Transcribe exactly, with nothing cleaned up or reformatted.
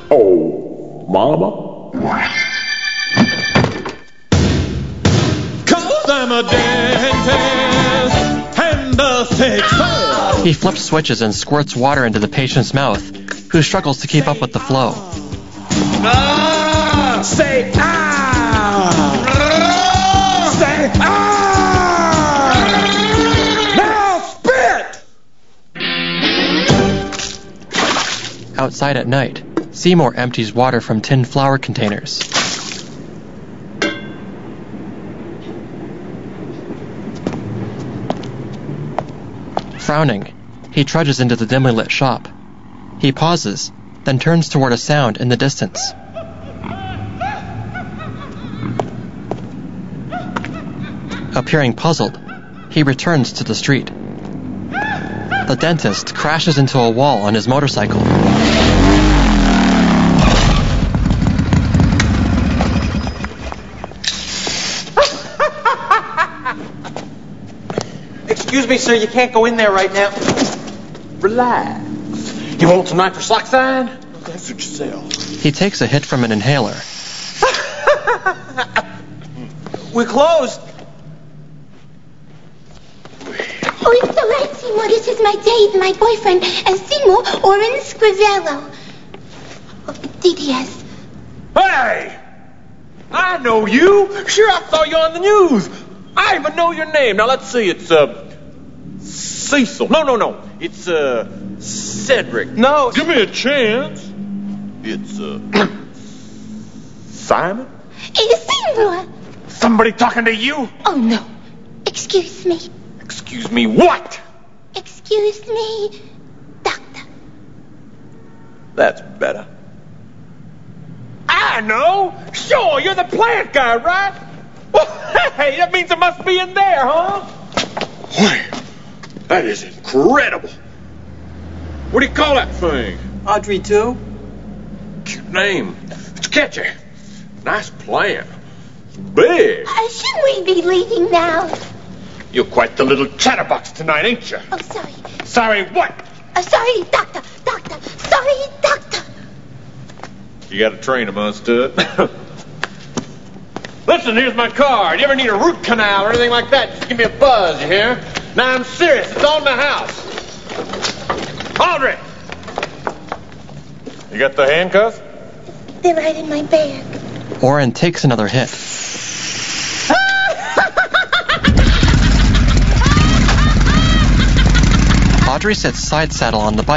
Oh, mama. Cause I'm a dentist and a sex fan. He flips switches and squirts water into the patient's mouth, who struggles to keep up with the flow. Ah! Say ah! Say ah! Outside at night, Seymour empties water from tin flour containers. Frowning, he trudges into the dimly lit shop. He pauses, then turns toward a sound in the distance. Appearing puzzled, he returns to the street. The dentist crashes into a wall on his motorcycle. Excuse me, sir, you can't go in there right now. Relax. You want some nitroxoxide? That's what yourself. He takes a hit from an inhaler. We're closed. Oh, it's all right, Seymour. This is my Dave, my boyfriend, and Seymour Oren Scrivello. Oh, D D S. Hey! I know you. Sure, I saw you on the news. I even know your name. Now, let's see. It's, uh... Cecil. No, no, no. It's, uh... Cedric. No. Give me a chance. It's, uh... Simon? It's Seymour. Somebody talking to you? Oh, no. Excuse me. Excuse me, what? Excuse me, doctor. That's better. I know. Sure, you're the plant guy, right? Well, hey, that means it must be in there, huh? Why, that is incredible. What do you call that thing? Audrey two. Cute name. It's catchy. Nice plant. Big. Uh, shouldn't we be leaving now? You're quite the little chatterbox tonight, ain't you? Oh, sorry. Sorry, what? Uh, sorry, doctor. Doctor. Sorry, doctor. You gotta train him, huh, Stud? Listen, here's my card. You ever need a root canal or anything like that, just give me a buzz, you hear? Now, I'm serious. It's on the house. Audrey! You got the handcuffs? They're right in my bag. Oren takes another hit. Audrey sits side saddle on the bike.